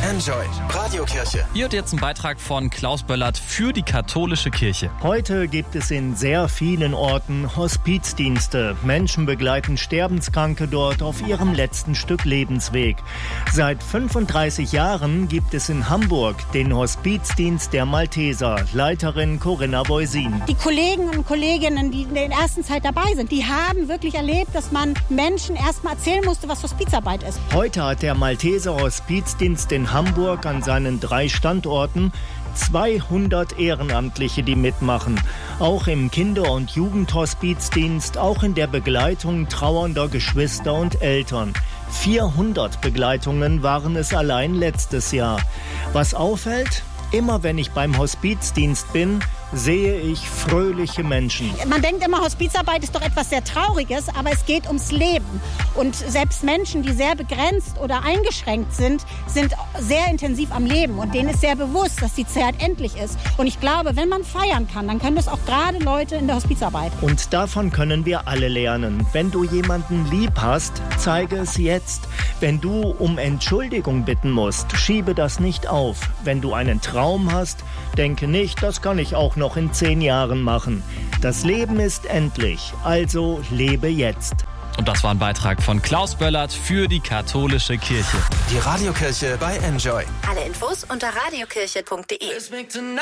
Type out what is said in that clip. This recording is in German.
Enjoy Radiokirche. Hier und jetzt ein Beitrag von Klaus Böllert für die katholische Kirche. Heute gibt es in sehr vielen Orten Hospizdienste. Menschen begleiten Sterbenskranke dort auf ihrem letzten Stück Lebensweg. Seit 35 Jahren gibt es in Hamburg den Hospizdienst der Malteser. Leiterin Corinna Boisin. Die Kollegen und Kolleginnen, die in der ersten Zeit dabei sind, die haben wirklich erlebt, dass man Menschen erst mal erzählen musste, was Hospizarbeit ist. Heute hat der Malteser Hospizdienst in Hamburg an seinen 3 Standorten 200 Ehrenamtliche, die mitmachen. Auch im Kinder- und Jugendhospizdienst, auch in der Begleitung trauernder Geschwister und Eltern. 400 Begleitungen waren es allein letztes Jahr. Was auffällt? Immer wenn ich beim Hospizdienst bin, sehe ich fröhliche Menschen. Man denkt immer, Hospizarbeit ist doch etwas sehr Trauriges, aber es geht ums Leben. Und selbst Menschen, die sehr begrenzt oder eingeschränkt sind, sind sehr intensiv am Leben. Und denen ist sehr bewusst, dass die Zeit endlich ist. Und ich glaube, wenn man feiern kann, dann können das auch gerade Leute in der Hospizarbeit. Und davon können wir alle lernen. Wenn du jemanden lieb hast, zeige es jetzt. Wenn du um Entschuldigung bitten musst, schiebe das nicht auf. Wenn du einen Traum hast, denke nicht, das kann ich auch noch in 10 Jahren machen. Das Leben ist endlich, also lebe jetzt. Und das war ein Beitrag von Klaus Böllert für die katholische Kirche. Die Radiokirche bei Enjoy. Alle Infos unter radiokirche.de.